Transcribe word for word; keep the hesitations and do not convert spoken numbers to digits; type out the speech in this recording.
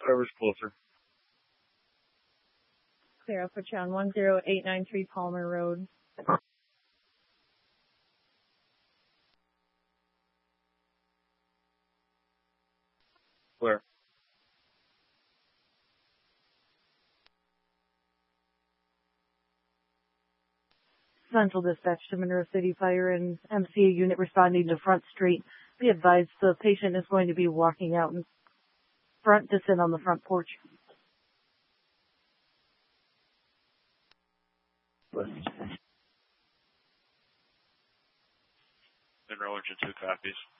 whoever's closer. Clear, I'll put you on one zero eight nine three Palmer Road. Where? Central Dispatch to Monroe City Fire and M C A unit responding to Front Street. Be advised the patient is going to be walking out in front to sit on the front porch. Monroe Engine two copies.